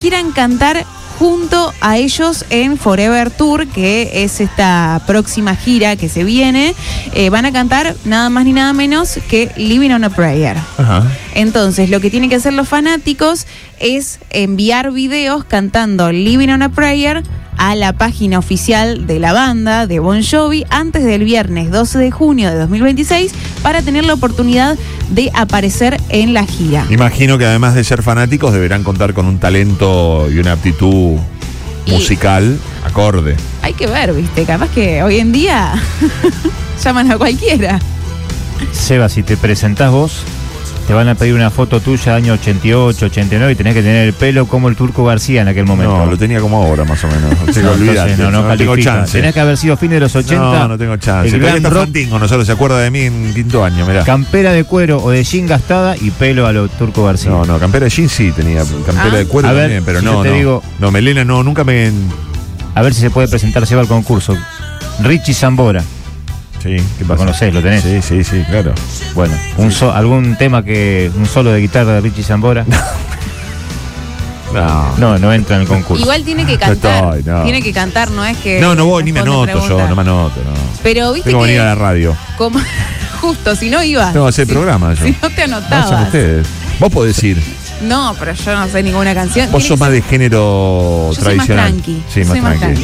quieran cantar junto a ellos en Forever Tour, que es esta próxima gira que se viene. Van a cantar nada más ni nada menos que Living on a Prayer. Ajá. Entonces, lo que tienen que hacer los fanáticos es enviar videos cantando Living on a Prayer a la página oficial de la banda de Bon Jovi antes del viernes 12 de junio de 2026 para tener la oportunidad de aparecer en la gira. Imagino que además de ser fanáticos deberán contar con un talento y una aptitud musical acorde. Hay que ver, ¿viste? Capaz que hoy en día llaman a cualquiera. Seba, si te presentás vos, te van a pedir una foto tuya año 88, 89 y tenés que tener el pelo como el Turco García en aquel momento. No, lo tenía como ahora más o menos. No tengo chance. Tenés que haber sido fines de los 80. No tengo chance. El gran rock, Fantingo, nosotros se acuerda de mí en quinto año, mirá. campera de cuero o de jean gastada y pelo a lo Turco García. No, campera de jean sí tenía, campera de cuero A ver, también, pero si no, yo te digo- no, melena no, nunca me... A ver si se puede presentar Seba al concurso. Richie Zambora. Sí, ¿qué Lo pasa? conocés, lo tenés. Sí, claro. Bueno, algún tema un solo de guitarra de Richie Zambora. No entra en el concurso. Igual tiene que cantar. No. Tiene que cantar, no es que. No voy ni me responde anoto yo, preguntas. no me anoto, no. Pero viste Tengo que que. venir a la radio. Como, justo, si no ibas. Tengo que hacer programa yo. Si no te No, anotabas. son ustedes. Vos podés ir. No, pero yo no sé ninguna canción. Vos Tiene sos que más ser- de género Yo soy más tradicional. tranqui. Sí, Soy más más tranqui.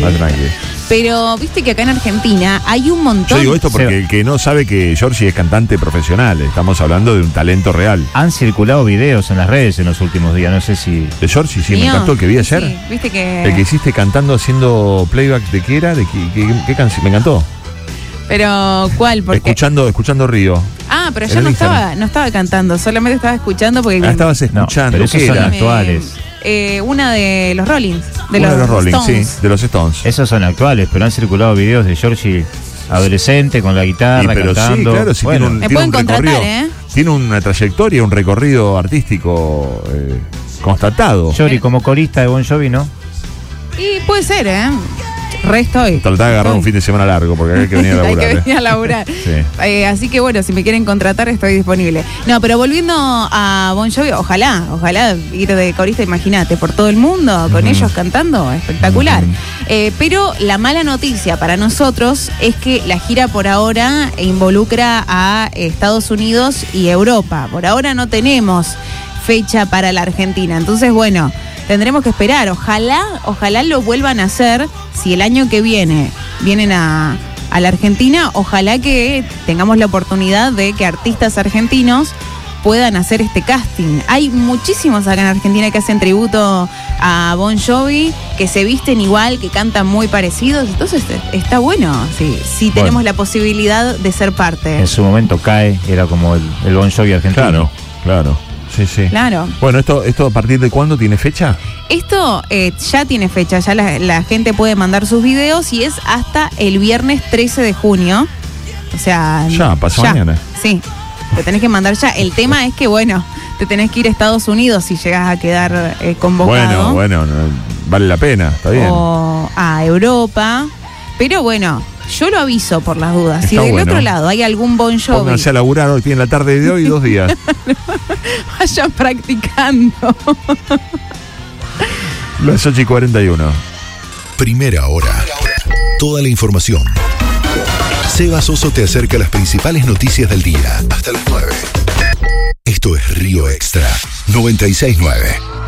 Pero viste que acá en Argentina hay un montón. Yo digo esto porque el que no sabe que Giorgi es cantante profesional, estamos hablando de un talento real. Han circulado videos en las redes en los últimos días, no sé si... ¿De Giorgi? Sí, me Mío. encantó el que vi ayer. Sí, viste que. El que hiciste cantando, haciendo playback de qué era, de qué canción, me encantó. Pero, ¿cuál? Porque. Escuchando Río. Ah, pero en yo el no Instagram. estaba cantando, solamente estaba escuchando porque. Estabas escuchando, pero esos ¿qué son era? actuales. Una de los Rollins. Uno de los Rolling, Stones. sí, de los Stones. Esos son actuales, pero han circulado videos de Georgie adolescente con la guitarra, Pero cantando. sí, claro, sí, Bueno, Me tiene pueden un contratar, recorrido. Tiene una trayectoria, un recorrido artístico constatado. Jory como corista de Bon Jovi, ¿no? Y puede ser, ¿eh? Estoy. Tratá de agarrar un fin de semana largo porque hay que venir a Hay laburar. que venir a laburar. Sí. Así que bueno, si me quieren contratar estoy disponible. No, pero volviendo a Bon Jovi, ojalá ir de corista, imagínate, por todo el mundo, con ellos cantando, espectacular. Pero la mala noticia para nosotros es que la gira por ahora involucra a Estados Unidos y Europa. Por ahora no tenemos fecha para la Argentina. Entonces, bueno, tendremos que esperar. Ojalá lo vuelvan a hacer. Si el año que vienen a la Argentina, ojalá que tengamos la oportunidad de que artistas argentinos puedan hacer este casting. Hay muchísimos acá en Argentina que hacen tributo a Bon Jovi, que se visten igual, que cantan muy parecidos. Entonces está bueno, sí tenemos la posibilidad de ser parte. En su momento Cae, era como el Bon Jovi argentino. Claro. Sí. Claro. Bueno, ¿esto a partir de cuándo tiene fecha? Esto ya tiene fecha, ya la gente puede mandar sus videos y es hasta el viernes 13 de junio. O sea... Ya, pasó mañana. Sí, te tenés que mandar ya. El tema es que, bueno, te tenés que ir a Estados Unidos si llegas a quedar convocado. Bueno, vale la pena, está bien. O a Europa. Pero bueno, yo lo aviso por las dudas. Está Si del bueno. otro lado hay algún Bon Jovi, Pónganse a laburar hoy, tienen la tarde de hoy y 2 días. vayan practicando. Las 8:41. Primera hora. Toda la información. Seba Soso te acerca las principales noticias del día. Hasta las 9. Esto es Río Extra 96.9.